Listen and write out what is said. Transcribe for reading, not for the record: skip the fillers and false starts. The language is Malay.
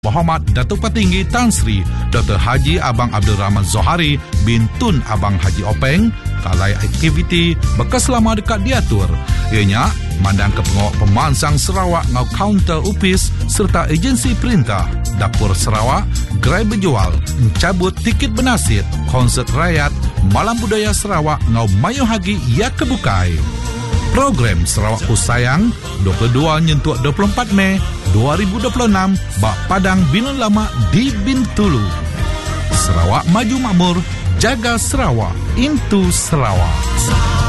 Muhammad Datuk Petinggi Tan Sri Dr. Haji Abang Abdul Rahman Zohari bin Tun Abang Haji Openg kalai aktiviti bekas lama dekat diatur. Ianya mandang ke pengawak pemansang Sarawak ngau kaunter upis serta agensi perintah Dapur Sarawak gerai berjual mencabut tiket bernasib konsert rakyat Malam Budaya Sarawak ngau mayu hagi ia kebukai. Program Sarawak Ku Sayang 22 nyentuh 24 Mei 2026 bak Padang Binun Lama di Bintulu. Sarawak maju makmur, jaga Sarawak, into Sarawak.